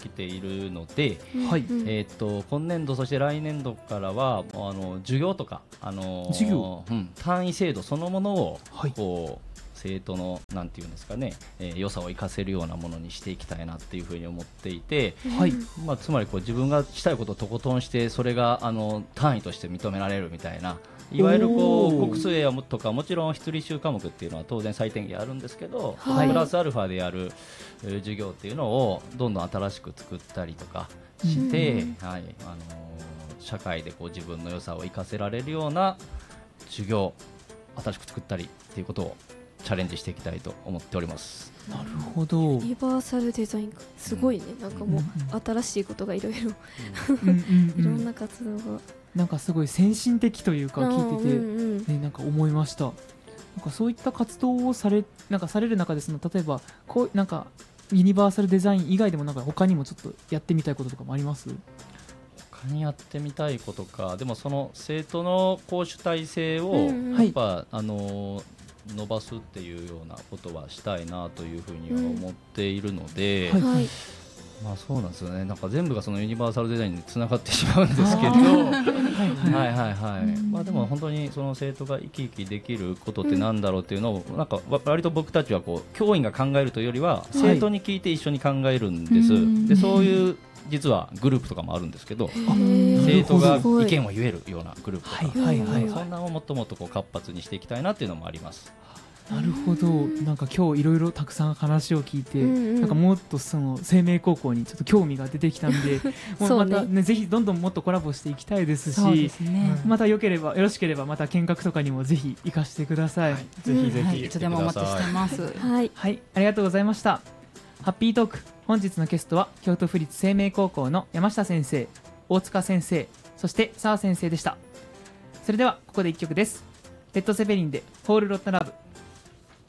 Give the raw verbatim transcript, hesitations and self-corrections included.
きているので、 はい、 えー、と今年度そして来年度からはあの授業とか、あのー授業うん、単位制度そのものをはいこう生徒のなんていうんですかね、えー良さを生かせるようなものにしていきたいなっていうふうに思っていて、 はい、 まあ、つまりこう自分がしたいことをとことんしてそれがあの単位として認められるみたいな、いわゆるこおーう国数 A とかもちろん一人習科目っていうのは当然採点があるんですけど、 はいプラスアルファでやるえー授業っていうのをどんどん新しく作ったりとかして、 うんはい、あのー社会でこう自分の良さを生かせられるような授業新しく作ったりっていうことをチャレンジしていきたいと思っております。 なるほど。 ユニバーサルデザインかすごいね、なんかもううん新しいことがいろいろうんうんういろんなん活動がなんかすごい先進的というか聞いてて、 うんうんね、なんか思いました。なんかそういった活動をされなんかされる中で、その例えばこうなんかユニバーサルデザイン以外でもなんか他にもちょっとやってみたいこととかもあります？ 他にやってみたいことか、でもその生徒の講師体制をうんうんやっぱ、あのー伸ばすっていうようなことはしたいなというふうには思っているので、 はいはいまあそうなんですよね。なんか全部がそのユニバーサルデザインにつながってしまうんですけど、 はいはいはいはい。 うんまあでも本当にその生徒が生き生きできることってなんだろうっていうのを、なんかわ割と僕たちはこう教員が考えるというよりは生徒に聞いて一緒に考えるんです。 うんでそういう実はグループとかもあるんですけど、 へー生徒がすごい意見を言えるようなグループとか、 はいはいはいそんなのをもっともっとこう活発にしていきたいなっていうのもあります。 なるほど。なんか今日いろいろたくさん話を聞いて、 うんうんなんかもっとその生命高校にちょっと興味が出てきたんでもそうねまたね、ぜひどんどんもっとコラボしていきたいですそうでし、 すね。 またよければよろしければまた見学とかにもぜひ行かせてください。 ぜひぜはい、いひ来てつでもお待ちください。 してます。 はいはい、ありがとうございました。ハッピートーク、本日のゲストは京都府立生命高校の山下先生、大塚先生、そして澤先生でした。それではここでいっきょくです。レッド・ゼペリンでホール・ロット・ラブ。